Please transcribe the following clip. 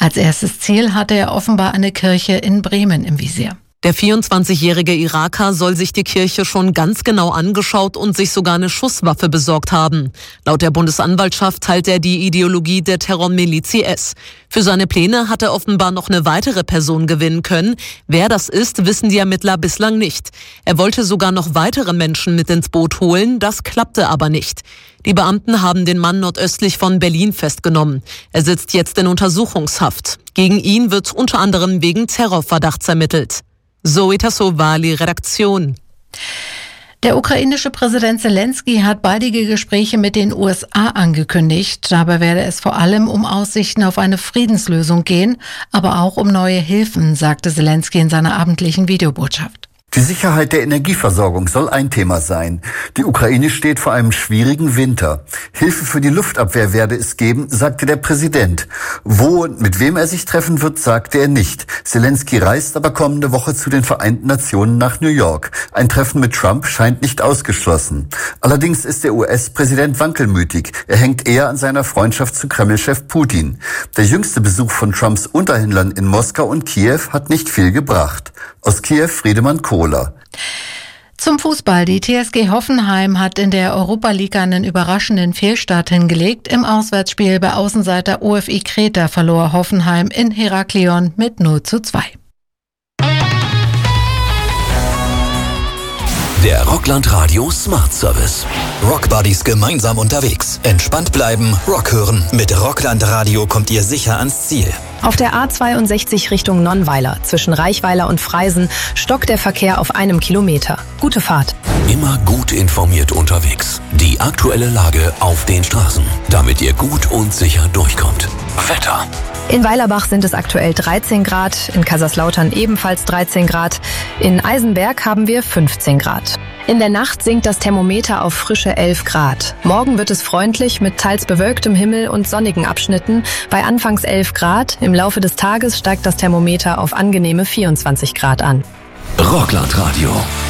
Als erstes Ziel hatte er offenbar eine Kirche in Bremen im Visier. Der 24-jährige Iraker soll sich die Kirche schon ganz genau angeschaut und sich sogar eine Schusswaffe besorgt haben. Laut der Bundesanwaltschaft teilt er die Ideologie der Terrormiliz IS. Für seine Pläne hat er offenbar noch eine weitere Person gewinnen können. Wer das ist, wissen die Ermittler bislang nicht. Er wollte sogar noch weitere Menschen mit ins Boot holen, das klappte aber nicht. Die Beamten haben den Mann nordöstlich von Berlin festgenommen. Er sitzt jetzt in Untersuchungshaft. Gegen ihn wird unter anderem wegen Terrorverdachts ermittelt. Zoe Tassovali, Redaktion. Der ukrainische Präsident Zelensky hat baldige Gespräche mit den USA angekündigt. Dabei werde es vor allem um Aussichten auf eine Friedenslösung gehen, aber auch um neue Hilfen, sagte Zelensky in seiner abendlichen Videobotschaft. Die Sicherheit der Energieversorgung soll ein Thema sein. Die Ukraine steht vor einem schwierigen Winter. Hilfe für die Luftabwehr werde es geben, sagte der Präsident. Wo und mit wem er sich treffen wird, sagte er nicht. Zelensky reist aber kommende Woche zu den Vereinten Nationen nach New York. Ein Treffen mit Trump scheint nicht ausgeschlossen. Allerdings ist der US-Präsident wankelmütig. Er hängt eher an seiner Freundschaft zu Kreml-Chef Putin. Der jüngste Besuch von Trumps Unterhändlern in Moskau und Kiew hat nicht viel gebracht. Aus Kiew Friedemann Kohler. Zum Fußball. Die TSG Hoffenheim hat in der Europa League einen überraschenden Fehlstart hingelegt. Im Auswärtsspiel bei Außenseiter OFI Kreta verlor Hoffenheim in Heraklion mit 0:2. Der Rockland Radio Smart Service. Rockbuddies gemeinsam unterwegs. Entspannt bleiben, Rock hören. Mit Rockland Radio kommt ihr sicher ans Ziel. Auf der A62 Richtung Nonnweiler zwischen Reichweiler und Freisen stockt der Verkehr auf 1 Kilometer. Gute Fahrt. Immer gut informiert unterwegs. Die aktuelle Lage auf den Straßen, damit ihr gut und sicher durchkommt. Wetter. In Weilerbach sind es aktuell 13 Grad, in Kaiserslautern ebenfalls 13 Grad, in Eisenberg haben wir 15 Grad. In der Nacht sinkt das Thermometer auf frische 11 Grad. Morgen wird es freundlich mit teils bewölktem Himmel und sonnigen Abschnitten bei anfangs 11 Grad. Im Laufe des Tages steigt das Thermometer auf angenehme 24 Grad an. Rockland Radio.